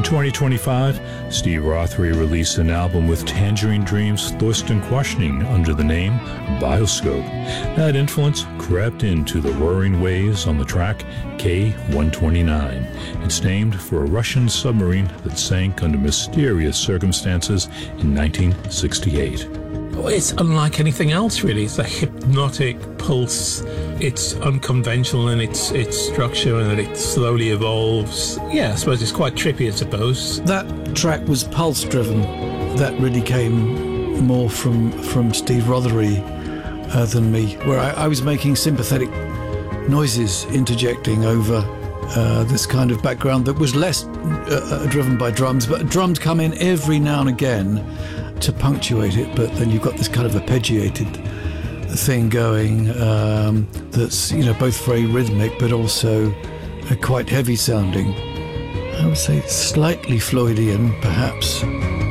In 2025, Steve Rothery released an album with Tangerine Dream's Thorsten Quaschning under the name Bioscope. That influence crept into the roaring waves on the track K-129. It's named for a Russian submarine that sank under mysterious circumstances in 1968. It's unlike anything else, really. It's a hypnotic pulse. It's unconventional in its structure, and that it slowly evolves. Yeah, I suppose it's quite trippy, I suppose. That track was pulse-driven. That really came more from Steve Rothery than me, where I was making sympathetic noises, interjecting over this kind of background that was less driven by drums, but drums come in every now and again to punctuate it, but then you've got this kind of arpeggiated thing going that's, both very rhythmic but also quite heavy sounding. I would say slightly Floydian, perhaps.